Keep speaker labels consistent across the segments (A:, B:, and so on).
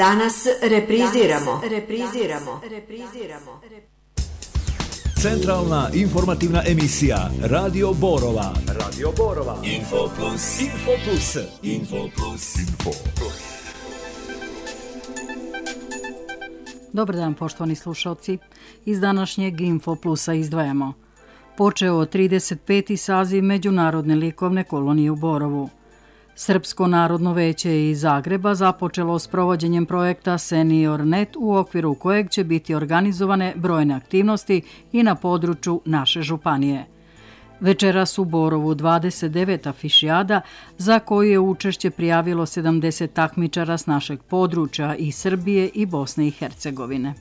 A: Danas repriziramo.
B: Centralna informativna emisija Radio Borova. Info plus.
C: Dobar dan, poštovani slušalci. Iz današnjeg Info Plusa izdvajamo. Počeo 35. saziv Međunarodne likovne kolonije u Borovu. Srpsko narodno veće iz Zagreba započelo s provođenjem projekta Senior Net u okviru kojeg će biti organizovane brojne aktivnosti i na području naše županije. Večeras u Borovu 29. afišijada za koju je učešće prijavilo 70 takmičara s našeg područja i Srbije i Bosne i Hercegovine.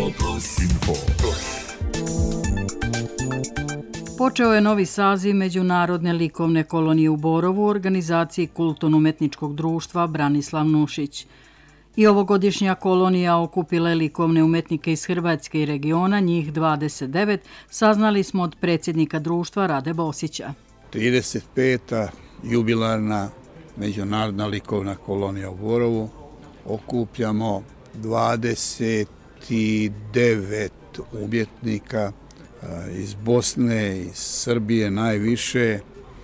C: Počeo je novi saziv Međunarodne likovne kolonije u Borovu u organizaciji Kulturno-umetničkog društva Branislav Nušić. I ovogodišnja kolonija okupila je likovne umetnike iz Hrvatske i regiona, njih 29, saznali smo od predsjednika društva Rade Bosića.
D: 35. jubilarna Međunarodna likovna kolonija u Borovu. Okupljamo 29 umjetnika iz Bosne, iz Srbije najviše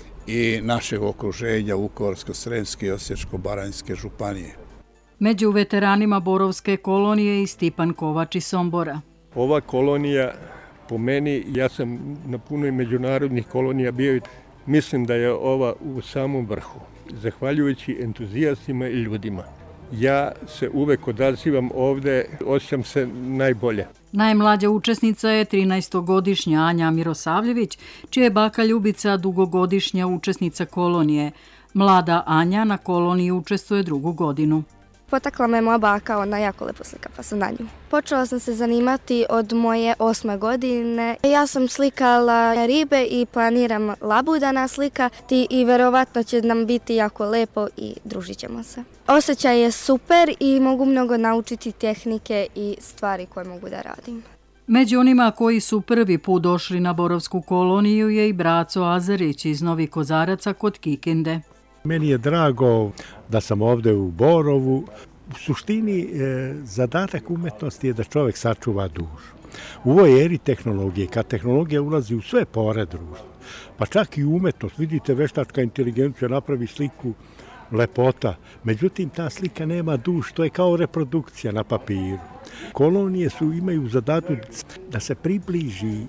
D: i našeg okruženja Vukovarsko-srijemske i Osječko-baranjske županije.
C: Među veteranima Borovske kolonije i Stipan Kovač iz Sombora.
E: Ova kolonija, po meni, ja sam na punoj međunarodnih kolonija bio i mislim da je ova u samom vrhu, zahvaljujući entuzijastima i ljudima. Ja se uvek odazivam ovde, osjećam se najbolje.
C: Najmlađa učesnica je 13-godišnja Anja Mirosavljević, čija je baka Ljubica dugogodišnja učesnica kolonije. Mlada Anja na koloniji učestvuje 2. godinu.
F: Potakla me moja baka, ona jako lepo slika, pa sam na nju. Počela sam se zanimati od moje 8. godine. Ja sam slikala ribe i planiram labuda naslikati i verovatno će nam biti jako lepo i družit ćemo se. Osjećaj je super i mogu mnogo naučiti tehnike i stvari koje mogu da radim.
C: Među onima koji su prvi put došli na Borovsku koloniju je i Braco Azarić iz Novih Kozaraca kod Kikinde.
G: Meni je drago da sam ovdje u Borovu. U suštini, zadatak umetnosti je da čovjek sačuva dušu. U ovoj eri tehnologije, kad tehnologija ulazi u sve pore društva, pa čak i umetnost, vidite, veštačka inteligencija napravi sliku, lepota, međutim ta slika nema dušu, to je kao reprodukcija na papiru. Kolonije imaju zadatak da se približi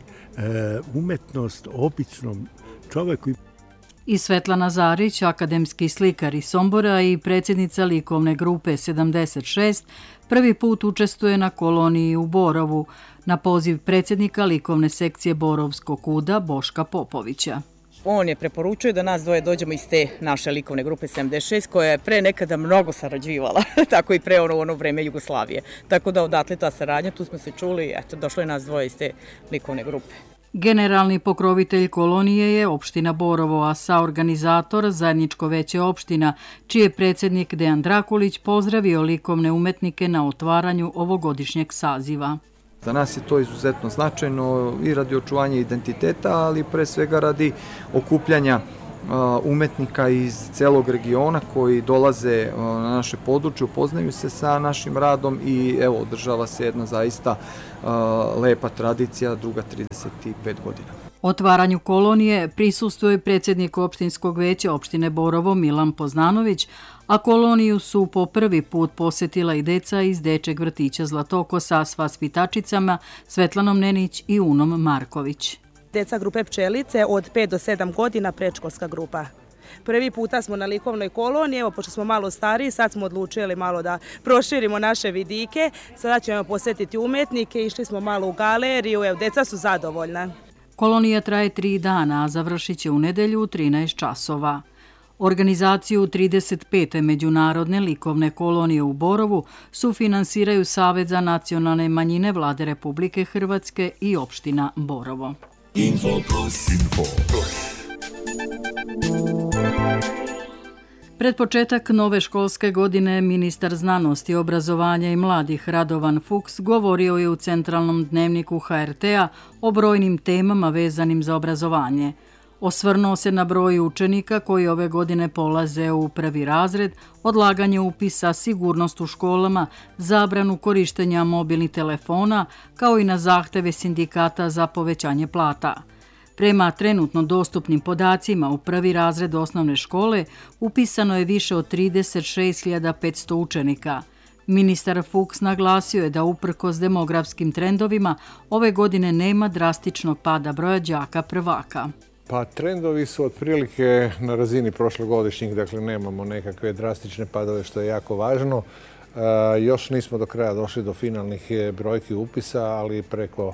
G: umetnost običnom čovjeku.
C: I Svetlana Zarić, akademski slikar iz Sombora i predsjednica likovne grupe 76, prvi put učestvuje na koloniji u Borovu na poziv predsjednika likovne sekcije Borovskog KUD-a Boška Popovića.
H: On je preporučio da nas dvoje dođemo iz te naše likovne grupe 76 koja je pre nekada mnogo sarađivala, tako i pre ono vreme Jugoslavije. Tako da odatle ta saradnja, tu smo se čuli, eto, došlo je nas dvoje iz te likovne grupe.
C: Generalni pokrovitelj kolonije je opština Borovo, a saorganizator zajedničko veće opština, čiji je predsjednik Dejan Drakulić pozdravio likovne umetnike na otvaranju ovogodišnjeg saziva.
I: Za nas je to izuzetno značajno i radi očuvanja identiteta, ali pre svega radi okupljanja umetnika iz celog regiona koji dolaze na naše područje, upoznaju se sa našim radom i evo, održava se jedna zaista lepa tradicija, druga 35 godina.
C: Otvaranju kolonije prisustvuje predsjednik opštinskog veća opštine Borovo Milan Poznanović, a koloniju su po prvi put posjetila i deca iz dečeg vrtića Zlatokosa s vaspitačicama Svetlanom Nenić i Unom Marković.
J: Deca grupe Pčelice od 5 do 7 godina, predškolska grupa. Prvi puta smo na likovnoj koloniji, evo pošto smo malo stariji, sad smo odlučili malo da proširimo naše vidike. Sada ćemo posjetiti umetnike, išli smo malo u galeriju, evo deca su zadovoljna.
C: Kolonija traje 3 dana, a završit će u nedjelju u 13 časova. Organizaciju 35. Međunarodne likovne kolonije u Borovu sufinansiraju Savet za nacionalne manjine Vlade Republike Hrvatske i opština Borovo.
B: Info plus.
C: Pred početak nove školske godine ministar znanosti, obrazovanja i mladih Radovan Fuchs govorio je u centralnom dnevniku HRT-a o brojnim temama vezanim za obrazovanje. Osvrnuo se na broj učenika koji ove godine polaze u prvi razred, odlaganje upisa, sigurnost u školama, zabranu korištenja mobilnih telefona, kao i na zahteve sindikata za povećanje plata. Prema trenutno dostupnim podacima, u prvi razred osnovne škole upisano je više od 36.500 učenika. Ministar Fuchs naglasio je da uprkos demografskim trendovima ove godine nema drastičnog pada broja đaka prvaka.
K: Pa trendovi su otprilike na razini prošlogodišnjih, dakle nemamo nekakve drastične padove što je jako važno. Još nismo do kraja došli do finalnih brojki upisa, ali preko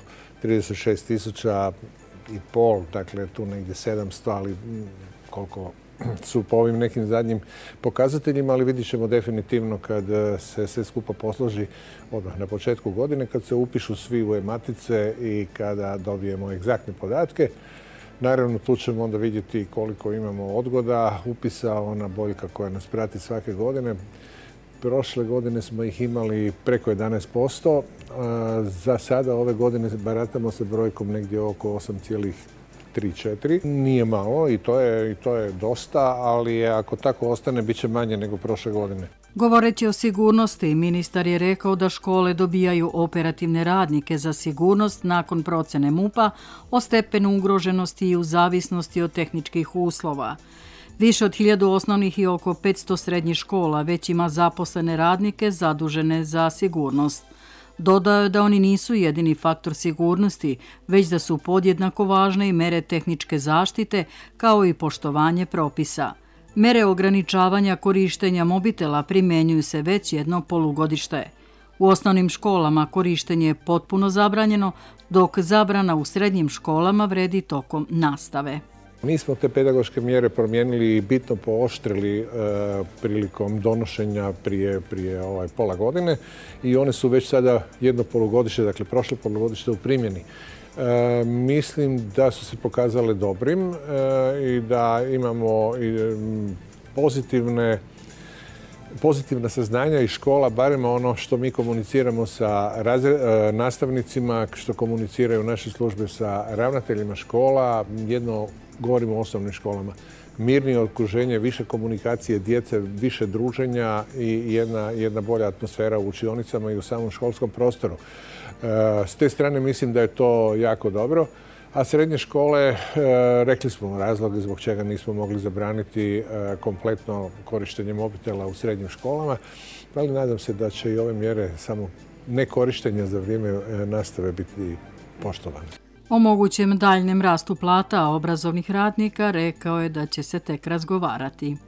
K: 36.500, dakle tu negdje 700, ali koliko su po ovim nekim zadnjim pokazateljima, ali vidjet ćemo definitivno kad se sve skupa posloži odmah na početku godine, kad se upišu svi u e-matice i kada dobijemo egzaktne podatke. Naravno, tu ćemo onda vidjeti koliko imamo odgoda upisa, ona boljka koja nas prati svake godine. Prošle godine smo ih imali preko 11%. Za sada ove godine baratamo sa brojkom negdje oko 8,3-4. Nije malo i to je dosta, ali ako tako ostane, bit će manje nego prošle godine.
C: Govoreći o sigurnosti, ministar je rekao da škole dobijaju operativne radnike za sigurnost nakon procene MUP-a o stepenu ugroženosti i u zavisnosti od tehničkih uslova. Više od 1000 osnovnih i oko 500 srednjih škola već ima zaposlene radnike zadužene za sigurnost. Dodao je da oni nisu jedini faktor sigurnosti, već da su podjednako važne i mere tehničke zaštite kao i poštovanje propisa. Mere ograničavanja korištenja mobitela primjenjuju se već jedno polugodište. U osnovnim školama korištenje je potpuno zabranjeno, dok zabrana u srednjim školama vredi tokom nastave.
K: Mi smo te pedagoške mjere promijenili i bitno pooštrili prilikom donošenja prije pola godine i one su već sada jedno polugodište, dakle prošlo polugodište u primjeni. Mislim da su se pokazale dobrim i da imamo pozitivna saznanja iz škola, barem ono što mi komuniciramo sa nastavnicima, što komuniciraju naše službe sa ravnateljima škola, govorimo o osnovnim školama, mirnije okruženje, više komunikacije djece, više druženja i jedna bolja atmosfera u učionicama i u samom školskom prostoru. S te strane mislim da je to jako dobro. A srednje škole, rekli smo razloge zbog čega nismo mogli zabraniti kompletno korištenje mobitela u srednjim školama, ali nadam se da će i ove mjere samo nekorištenja za vrijeme nastave biti poštovane.
C: O mogućem daljnjem rastu plata obrazovnih radnika rekao je da će se tek razgovarati.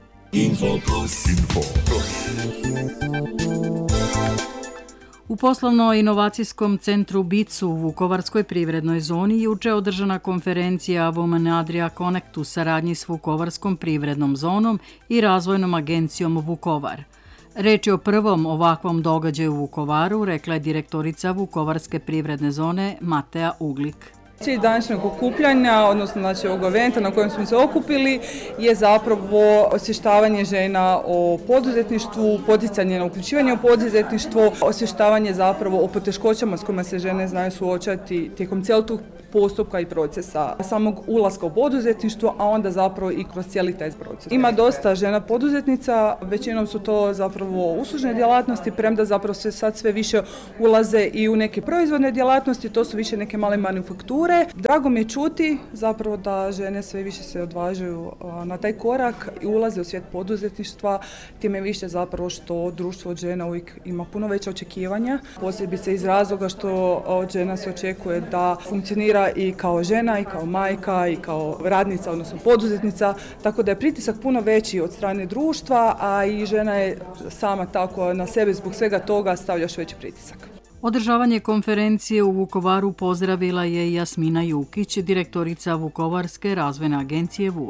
C: U poslovno-inovacijskom centru BIC u Vukovarskoj privrednoj zoni juče održana konferencija Women Adria Connect u saradnji s Vukovarskom privrednom zonom i razvojnom agencijom Vukovar. Reč je o prvom ovakvom događaju u Vukovaru, rekla je direktorica Vukovarske privredne zone Mateja Uglik.
L: Cilj današnjeg okupljanja, odnosno ovog eventa na kojem smo se okupili, je zapravo osvještavanje žena o poduzetništvu, poticanje na uključivanje u poduzetništvo, osvještavanje zapravo o poteškoćama s kojima se žene znaju suočati tijekom cijelog tog postupka i procesa samog ulaska u poduzetništvo, a onda zapravo i kroz cijeli taj proces. Ima dosta žena poduzetnica, većinom su to zapravo uslužne djelatnosti, premda zapravo se sad sve više ulaze i u neke proizvodne djelatnosti, to su više neke male manufakture. Drago mi je čuti zapravo da žene sve više se odvažuju na taj korak i ulaze u svijet poduzetništva, time više zapravo što društvo od žena uvijek ima puno veće očekivanja, posebice iz razloga što od žena se očekuje da funkcionira i kao žena, i kao majka, i kao radnica, odnosno poduzetnica, tako da je pritisak puno veći od strane društva, a i žena je sama tako na sebe zbog svega toga stavlja još veći pritisak.
C: Održavanje konferencije u Vukovaru pozdravila je Jasmina Jukić, direktorica Vukovarske razvojne agencije VURA.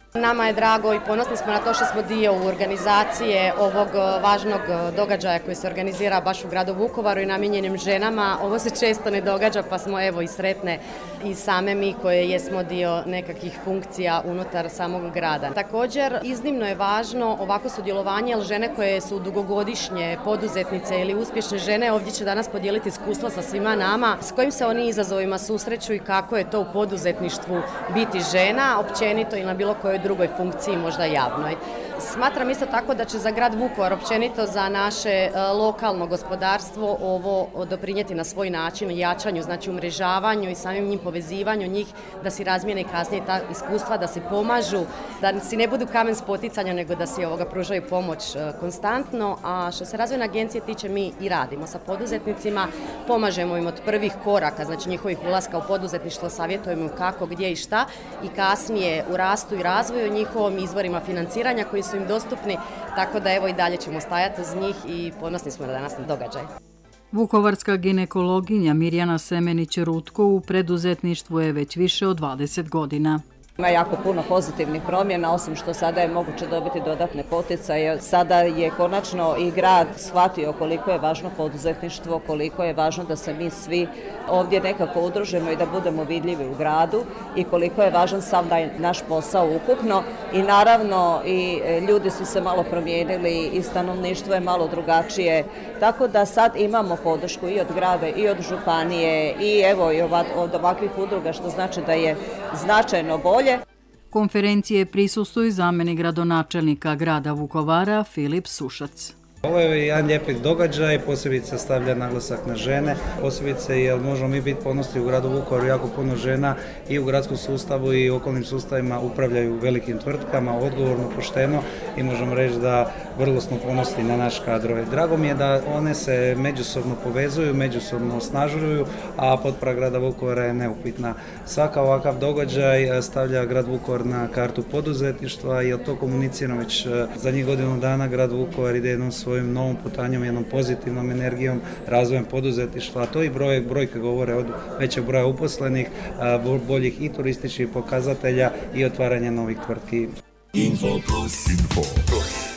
M: Nama je drago i ponosni smo na to što smo dio organizacije ovog važnog događaja koji se organizira baš u gradu Vukovaru i namijenjenim ženama. Ovo se često ne događa pa smo evo i sretne i same mi koje jesmo dio nekakvih funkcija unutar samog grada. Također iznimno je važno ovako sudjelovanje, jer žene koje su dugogodišnje poduzetnice ili uspješne žene ovdje će danas podijeliti iskustvo sa svima nama s kojim se oni izazovima susreću i kako je to u poduzetništvu biti žena, općenito ili na bilo kojoj drugoj funkciji, možda javnoj. Smatram isto tako da će za grad Vukovar, općenito za naše lokalno gospodarstvo, ovo doprinijeti na svoj način jačanju, znači umrežavanju i samim njim povezivanju njih, da si razmijene kasnije ta iskustva, da si pomažu, da si ne budu kamen spoticanja, nego da si pružaju pomoć konstantno. A što se razvojne agencije tiče, mi i radimo sa poduzetnicima, pomažemo im od prvih koraka, znači njihovih ulaska u poduzetništvo, savjetujemo im kako, gdje i šta, i kasnije u rastu i razvoju njihovim izvorima financiranja koji su im dostupni, tako da evo i dalje ćemo stajati uz njih i ponosni smo na današnji događaj.
C: Vukovarska ginekologinja Mirjana Semenić-Rutko u preduzetništvu je već više od 20 godina.
N: Ima jako puno pozitivnih promjena, osim što sada je moguće dobiti dodatne poticaje. Sada je konačno i grad shvatio koliko je važno poduzetništvo, koliko je važno da se mi svi ovdje nekako udružimo i da budemo vidljivi u gradu i koliko je važan sam da je naš posao ukupno. I naravno i ljudi su se malo promijenili i stanovništvo je malo drugačije, tako da sad imamo podršku i od grada i od županije i evo i od ovakvih udruga, što znači da je značajno bolje.
C: Konferencije prisustvuju zamjenik gradonačelnika grada Vukovara Filip Sušac.
O: Ovo je jedan lijepi događaj, posebice stavlja naglasak na žene, posebice jer možemo mi biti ponosni u gradu Vukovaru, jako puno žena i u gradskom sustavu i okolnim sustavima upravljaju velikim tvrtkama, odgovorno, pošteno, i možemo reći da vrlo smo ponosni na naš kadrove. Drago mi je da one se međusobno povezuju, međusobno osnažuju, a potpora grada Vukovara je neupitna. Svaka ovakav događaj stavlja grad Vukovar na kartu poduzetništva i to komuniciramo već zadnjih godinu dana. Grad Vukovar ide jednom svojim novom putanjom, jednom pozitivnom energijom, razvojem poduzetništva, a to i brojke govore od većeg broja uposlenih, boljih i turističkih pokazatelja i otvaranja novih tvrtki.
B: Info Plus. Info Plus.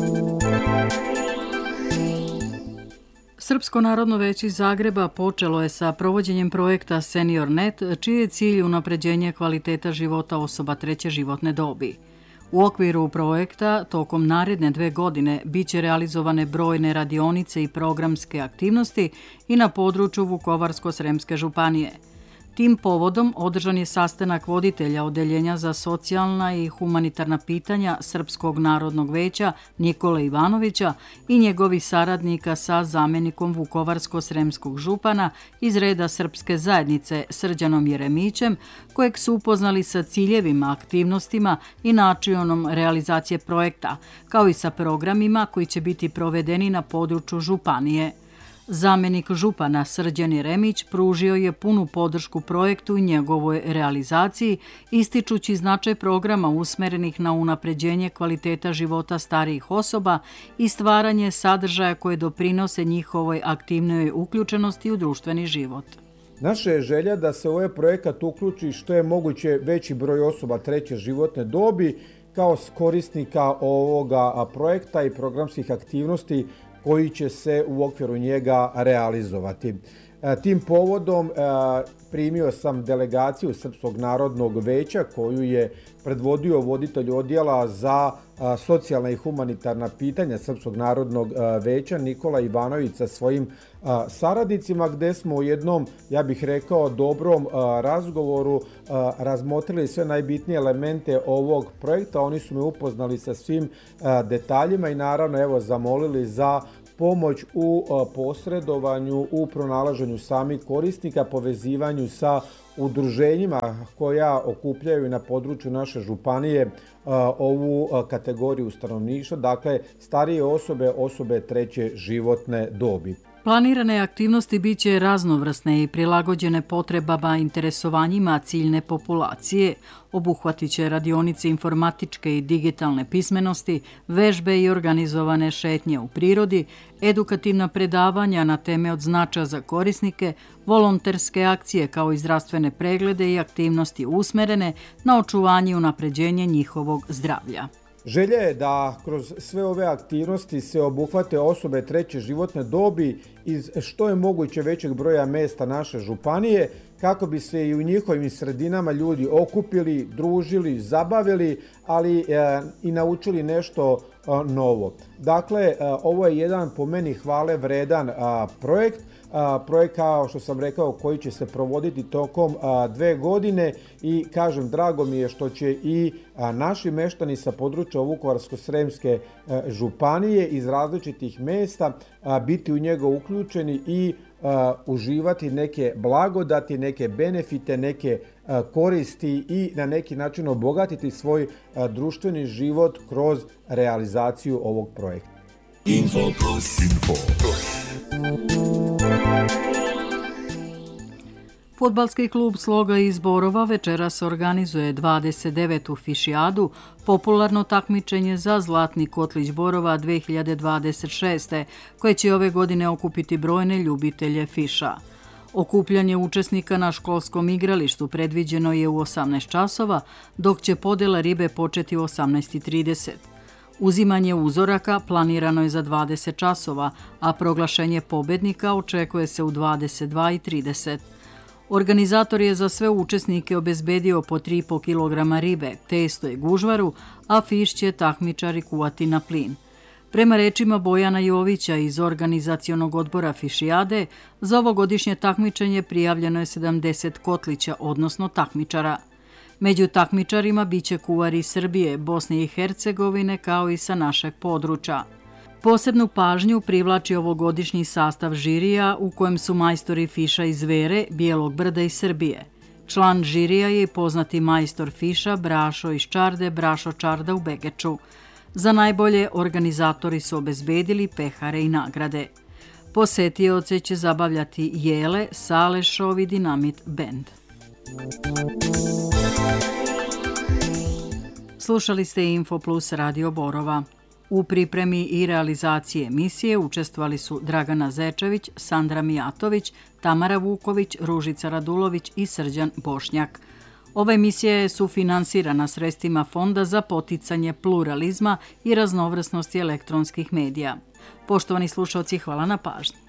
C: Srpsko narodno veće iz Zagreba počelo je sa provođenjem projekta SeniorNet, čiji je cilj unapređenje kvaliteta života osoba treće životne dobi. U okviru projekta tokom naredne 2 godine biće realizovane brojne radionice i programske aktivnosti i na području Vukovarsko-sremske županije. Tim povodom održan je sastanak voditelja Odeljenja za socijalna i humanitarna pitanja Srpskog narodnog veća Nikole Ivanovića i njegovih saradnika sa zamjenikom Vukovarsko-sremskog župana iz reda Srpske zajednice Srđanom Jeremićem, kojeg su upoznali sa ciljevima, aktivnostima i načinom realizacije projekta, kao i sa programima koji će biti provedeni na području županije. Zamjenik župana Srđan Jeremić pružio je punu podršku projektu i njegovoj realizaciji, ističući značaj programa usmerenih na unapređenje kvaliteta života starijih osoba i stvaranje sadržaja koje doprinose njihovoj aktivnoj uključenosti u društveni život.
P: Naša je želja da se ovaj projekat uključi što je moguće veći broj osoba treće životne dobi kao korisnika ovoga projekta i programskih aktivnosti koji će se u okviru njega realizovati. Tim povodom primio sam delegaciju Srpskog narodnog veća koju je predvodio voditelj odjela za socijalna i humanitarna pitanja Srpskog narodnog veća Nikola Ivanović sa svojim saradnicima, gde smo u jednom, ja bih rekao, dobrom razgovoru razmotrili sve najbitnije elemente ovog projekta. Oni su me upoznali sa svim detaljima i naravno zamolili za pomoć u posredovanju, u pronalaženju samih korisnika, povezivanju sa udruženjima koja okupljaju na području naše županije ovu kategoriju stanovništva, dakle starije osobe, osobe treće životne dobi.
C: Planirane aktivnosti biće raznovrsne i prilagođene potrebama i interesovanjima ciljne populacije, obuhvatit će radionice informatičke i digitalne pismenosti, vežbe i organizovane šetnje u prirodi, edukativna predavanja na teme od značaja za korisnike, volonterske akcije kao i zdravstvene preglede i aktivnosti usmerene na očuvanje i unapređenje njihovog zdravlja.
P: Želja je da kroz sve ove aktivnosti se obuhvate osobe treće životne dobi iz što je moguće većeg broja mesta naše županije, kako bi se i u njihovim sredinama ljudi okupili, družili, zabavili, ali i naučili nešto novo. Dakle, ovo je jedan po meni hvale vredan projekt, kao što sam rekao, koji će se provoditi tokom 2 godine i kažem, drago mi je što će i naši meštani sa područja Vukovarsko-sremske županije iz različitih mesta biti u njega uključeni i uživati neke blagodati, neke benefite, neke koristi i na neki način obogatiti svoj društveni život kroz realizaciju ovog projekta.
B: Info Plus. Info Plus.
C: Fudbalski klub Sloga iz Borova večeras organizuje 29. fišijadu, popularno takmičenje za Zlatni kotlić Borova 2026. koje će ove godine okupiti brojne ljubitelje fiša. Okupljanje učesnika na školskom igralištu predviđeno je u 18 časova, dok će podela ribe početi u 18:30. Uzimanje uzoraka planirano je za 20 časova, a proglašenje pobednika očekuje se u 22:30. Organizator je za sve učesnike obezbedio po 3,5 kg ribe, testo i gužvaru, a fiš će takmičari kuvati na plin. Prema rečima Bojana Jovića iz organizacionog odbora fišijade, za ovogodišnje takmičenje prijavljeno je 70 kotlića, odnosno takmičara. Među takmičarima biće kuvari Srbije, Bosne i Hercegovine, kao i sa našeg područja. Posebnu pažnju privlači ovogodišnji sastav žirija u kojem su majstori fiša iz Vere, Bijelog Brda i Srbije. Član žirija je poznati majstor fiša Brašo iz Čarde, Brašo Čarda u Begeču. Za najbolje organizatori su obezbedili pehare i nagrade. Posetioce će zabavljati Jele, Salešov i Dinamit bend. Slušali ste Info Plus Radio Borova. U pripremi i realizaciji emisije učestvovali su Dragana Zečević, Sandra Mijatović, Tamara Vuković, Ružica Radulović i Srđan Bošnjak. Ova emisija je sufinansirana sredstvima Fonda za poticanje pluralizma i raznovrsnosti elektronskih medija. Poštovani slušalci, hvala na pažnji.